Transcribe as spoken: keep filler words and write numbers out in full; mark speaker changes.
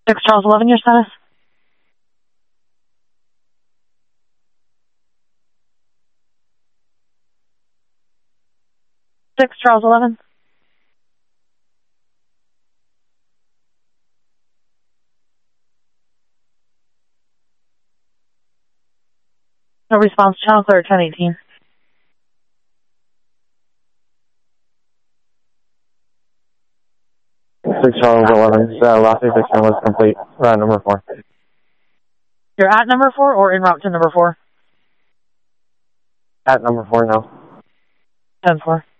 Speaker 1: six Charles eleven, your status? six Charles eleven. No response. Channel clear ten eighteen.
Speaker 2: six Charles eleven, uh, last eviction was complete. Route number four.
Speaker 1: You're at number four or en route to number four?
Speaker 2: At number four now.
Speaker 1: ten four.